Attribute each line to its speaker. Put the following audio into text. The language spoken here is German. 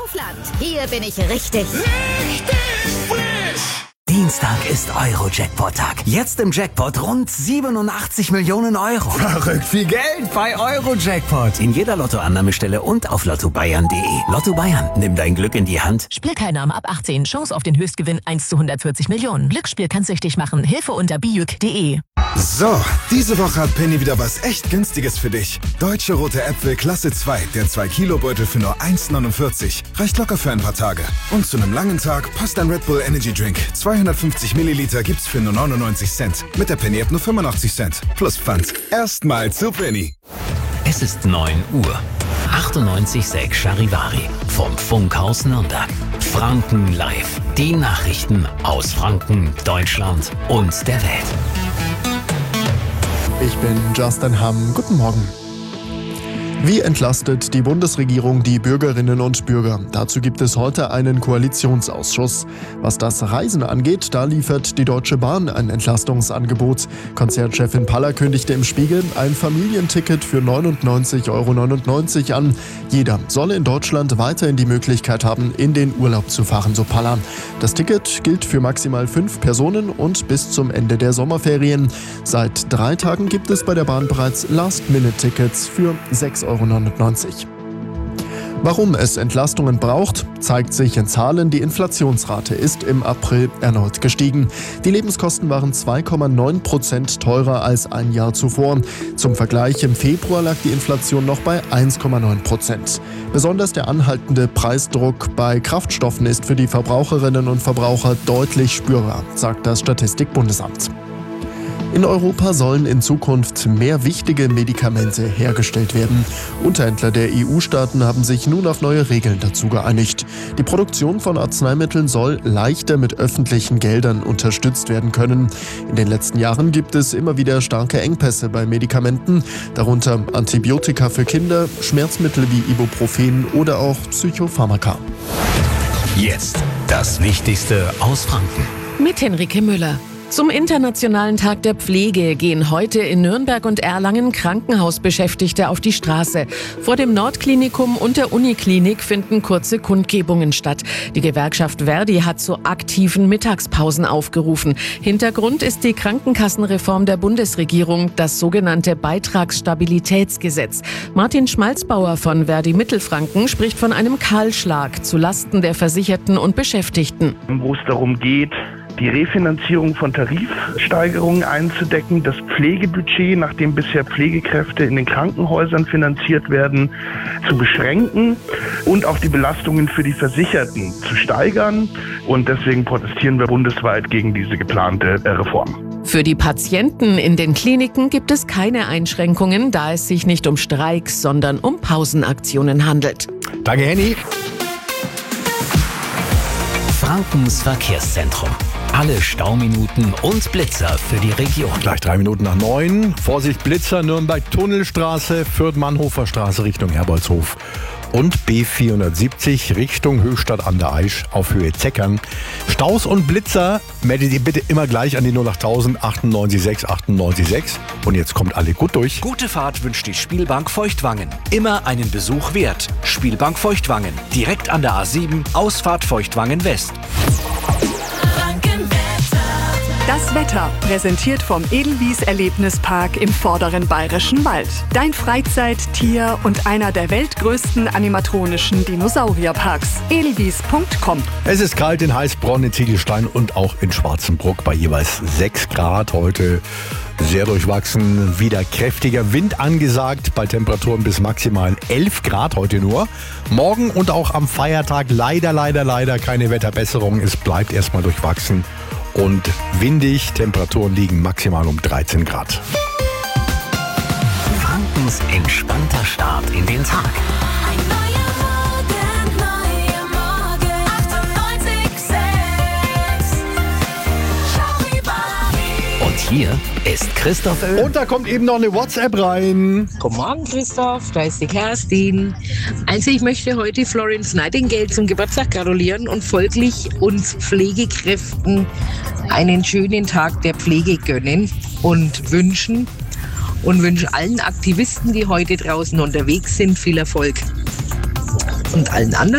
Speaker 1: Kaufland. Hier bin ich richtig
Speaker 2: frisch.
Speaker 3: Dienstag ist Euro-Jackpot-Tag. Jetzt im Jackpot rund 87 Millionen Euro.
Speaker 2: Verrückt viel Geld bei Euro-Jackpot.
Speaker 3: In jeder Lottoannahmestelle und auf lottobayern.de. Lotto Bayern, nimm dein Glück in die Hand.
Speaker 4: Spielteilnahme ab 18. Chance auf den Höchstgewinn 1 zu 140 Millionen. Glücksspiel kann süchtig machen. Hilfe unter bijuk.de.
Speaker 5: So, diese Woche hat Penny wieder was echt Günstiges für dich. Deutsche rote Äpfel Klasse 2, der 2-Kilo-Beutel für nur 1,49. Reicht locker für ein paar Tage. Und zu einem langen Tag passt ein Red Bull Energy Drink. 250 Milliliter gibt's für nur 99 Cent. Mit der Penny App nur 85 Cent. Plus Pfand. Erstmal zu Penny.
Speaker 3: Es ist 9 Uhr. 98,6 Charivari vom Funkhaus Nürnberg. Franken live. Die Nachrichten aus Franken, Deutschland und der Welt.
Speaker 6: Ich bin Justin Hamm. Guten Morgen. Wie entlastet die Bundesregierung die Bürgerinnen und Bürger? Dazu gibt es heute einen Koalitionsausschuss. Was das Reisen angeht, da liefert die Deutsche Bahn ein Entlastungsangebot. Konzernchefin Paller kündigte im Spiegel ein Familienticket für 99,99 € an. Jeder solle in Deutschland weiterhin die Möglichkeit haben, in den Urlaub zu fahren, so Paller. Das Ticket gilt für maximal 5 Personen und bis zum Ende der Sommerferien. Seit 3 Tagen gibt es bei der Bahn bereits Last-Minute-Tickets für 6,99 €. Warum es Entlastungen braucht, zeigt sich in Zahlen. Die Inflationsrate ist im April erneut gestiegen. Die Lebenskosten waren 2,9% teurer als ein Jahr zuvor. Zum Vergleich, im Februar lag die Inflation noch bei 1,9%. Besonders der anhaltende Preisdruck bei Kraftstoffen ist für die Verbraucherinnen und Verbraucher deutlich spürbar, sagt das Statistikbundesamt. In Europa sollen in Zukunft mehr wichtige Medikamente hergestellt werden. Unterhändler der EU-Staaten haben sich nun auf neue Regeln dazu geeinigt. Die Produktion von Arzneimitteln soll leichter mit öffentlichen Geldern unterstützt werden können. In den letzten Jahren gibt es immer wieder starke Engpässe bei Medikamenten, darunter Antibiotika für Kinder, Schmerzmittel wie Ibuprofen oder auch Psychopharmaka.
Speaker 3: Jetzt das Wichtigste aus Franken.
Speaker 7: Mit Henrike Müller. Zum Internationalen Tag der Pflege gehen heute in Nürnberg und Erlangen Krankenhausbeschäftigte auf die Straße. Vor dem Nordklinikum und der Uniklinik finden kurze Kundgebungen statt. Die Gewerkschaft Verdi hat zu aktiven Mittagspausen aufgerufen. Hintergrund ist die Krankenkassenreform der Bundesregierung, das sogenannte Beitragsstabilitätsgesetz. Martin Schmalzbauer von Verdi Mittelfranken spricht von einem Kahlschlag zulasten der Versicherten und Beschäftigten.
Speaker 8: Wo es darum geht, die Refinanzierung von Tarifsteigerungen einzudecken, das Pflegebudget, nachdem bisher Pflegekräfte in den Krankenhäusern finanziert werden, zu beschränken und auch die Belastungen für die Versicherten zu steigern. Und deswegen protestieren wir bundesweit gegen diese geplante Reform.
Speaker 7: Für die Patienten in den Kliniken gibt es keine Einschränkungen, da es sich nicht um Streiks, sondern um Pausenaktionen handelt.
Speaker 2: Danke, Henny.
Speaker 3: Frankens Verkehrszentrum. Alle Stauminuten und Blitzer für die Region.
Speaker 2: Gleich 3 Minuten nach 9. Vorsicht, Blitzer, Nürnberg-Tunnelstraße, Fürth-Mannhofer Straße Richtung Herbolzhof. Und B470 Richtung Höchstadt an der Aisch auf Höhe Zeckern. Staus und Blitzer meldet ihr bitte immer gleich an die 08000 98 98 6. Und jetzt kommt alle gut durch.
Speaker 9: Gute Fahrt wünscht die Spielbank Feuchtwangen. Immer einen Besuch wert. Spielbank Feuchtwangen. Direkt an der A7, Ausfahrt Feuchtwangen West.
Speaker 10: Das Wetter, präsentiert vom Edelwies Erlebnispark im vorderen Bayerischen Wald. Dein Freizeit-, Tier- und einer der weltgrößten animatronischen Dinosaurierparks. Edelwies.com.
Speaker 2: Es ist kalt in Heißbronn, in Ziegelstein und auch in Schwarzenbruck bei jeweils 6 Grad. Heute sehr durchwachsen, wieder kräftiger Wind angesagt, bei Temperaturen bis maximal 11 Grad heute nur. Morgen und auch am Feiertag leider keine Wetterbesserung. Es bleibt erstmal durchwachsen und windig. Temperaturen liegen maximal um 13 Grad.
Speaker 3: Frankens entspannter Start in den Tag.
Speaker 11: Ein neuer Morgen, 98,6 Charivari.
Speaker 3: Und hier ist Christoph Öl.
Speaker 2: Und da kommt eben noch eine WhatsApp rein.
Speaker 12: Guten Morgen, Christoph. Da ist die Kerstin. Also ich möchte heute Florence Nightingale zum Geburtstag gratulieren und folglich uns Pflegekräften einen schönen Tag der Pflege gönnen und wünsche allen Aktivisten, die heute draußen unterwegs sind, viel Erfolg. Und allen anderen